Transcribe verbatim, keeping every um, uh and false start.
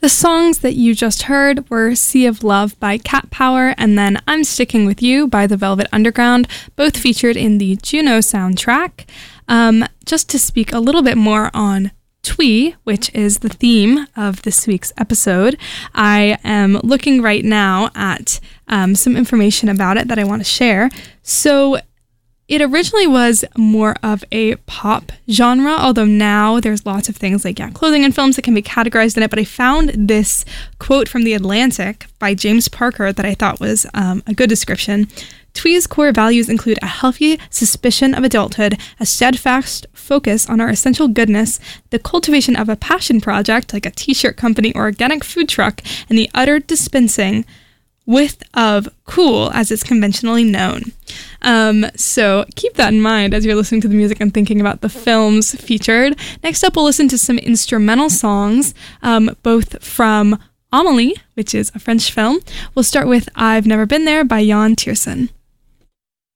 The songs that you just heard were Sea of Love by Cat Power and then I'm Sticking With You by The Velvet Underground, both featured in the Juno soundtrack. Um, just to speak a little bit more on Twee, which is the theme of this week's episode, I am looking right now at um, some information about it that I want to share. So it originally was more of a pop genre, although now there's lots of things like yeah, clothing and films that can be categorized in it. But I found this quote from The Atlantic by James Parker that I thought was um, a good description. Twee's core values include a healthy suspicion of adulthood, a steadfast focus on our essential goodness, the cultivation of a passion project like a t-shirt company or organic food truck, and the utter dispensing with of cool as it's conventionally known. Um, so keep that in mind as you're listening to the music and thinking about the films featured. Next up, we'll listen to some instrumental songs, um, both from Amélie, which is a French film. We'll start with I've Never Been There by Yann Tiersen.